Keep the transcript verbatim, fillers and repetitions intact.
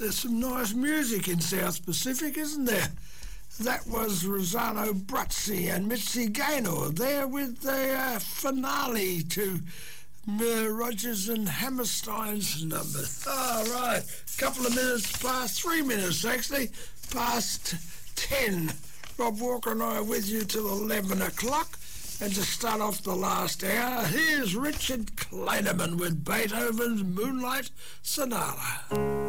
There's some nice music in South Pacific, isn't there? That was Rossano Brazzi and Mitzi Gaynor there with the uh, finale to uh, Rodgers and Hammerstein's number. All right, couple of minutes past, three minutes actually, past ten. Rob Walker and I are with you till eleven o'clock. And to start off the last hour, here's Richard Clayderman with Beethoven's Moonlight Sonata.